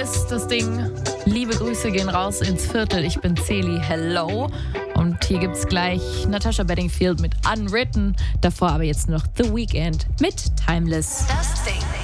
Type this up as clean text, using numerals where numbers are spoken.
ist das Ding. Liebe Grüße gehen raus ins Viertel. Ich bin Celi. Hello. Und hier gibt's gleich Natasha Bedingfield mit Unwritten. Davor aber jetzt noch The Weeknd mit Timeless. Das Ding.